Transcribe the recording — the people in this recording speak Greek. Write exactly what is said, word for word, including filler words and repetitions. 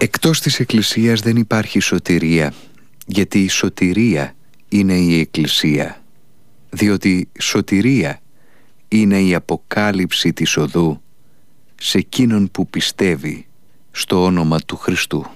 Εκτός της Εκκλησίας δεν υπάρχει σωτηρία, γιατί η σωτηρία είναι η Εκκλησία, διότι σωτηρία είναι η αποκάλυψη της οδού σε εκείνον που πιστεύει στο όνομα του Χριστού.